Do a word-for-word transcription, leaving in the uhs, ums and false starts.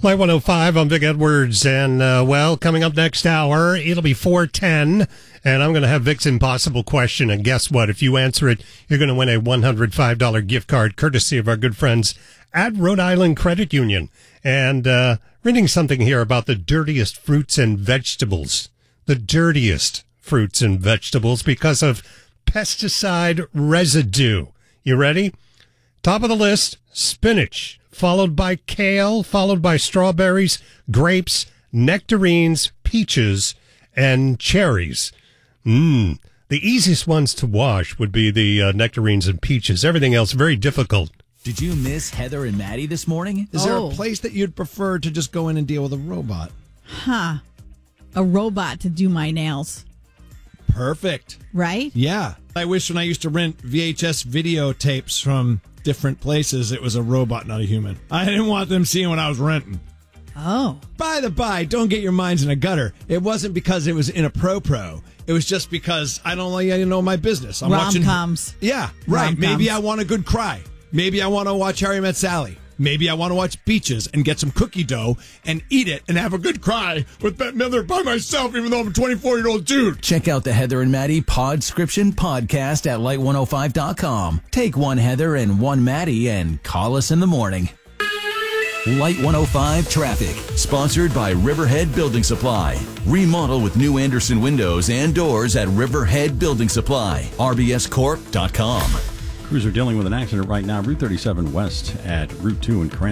Light one oh five, I'm Vic Edwards, and, uh, well, coming up next hour, it'll be four ten, and I'm going to have Vic's impossible question, and guess what? If you answer it, you're going to win a one hundred five dollars gift card, courtesy of our good friends at Rhode Island Credit Union. And uh, reading something here about the dirtiest fruits and vegetables. The dirtiest fruits and vegetables because of pesticide residue. You ready? Top of the list, spinach, followed by kale, followed by strawberries, grapes, nectarines, peaches, and cherries. Mmm. The easiest ones to wash would be the uh, nectarines and peaches. Everything else very difficult. Did you miss Heather and Maddie this morning? Is Oh. there a place that you'd prefer to just go in and deal with a robot? Huh. A robot to do my nails, Perfect. right? Yeah. I wish when I used to rent V H S videotapes from different places, it was a robot, not a human. I didn't want them seeing what I was renting. Oh. By the by, don't get your minds in a gutter. It wasn't because it was in a pro-pro. It was just because I don't like you know my business. I'm watching Rom-coms. Yeah, right. Rom-coms. Maybe I want a good cry. Maybe I want to watch Harry Met Sally. Maybe I want to watch Peaches and get some cookie dough and eat it and have a good cry with Bette Midler by myself, even though I'm a twenty-four-year-old dude. Check out the Heather and Maddie Podscription podcast at light one oh five dot com. Take one Heather and one Maddie and call us in the morning. Light one oh five Traffic, sponsored by Riverhead Building Supply. Remodel with new Anderson windows and doors at Riverhead Building Supply. R B S corp dot com. Crews are dealing with an accident right now, Route thirty-seven West at Route two in Cranston.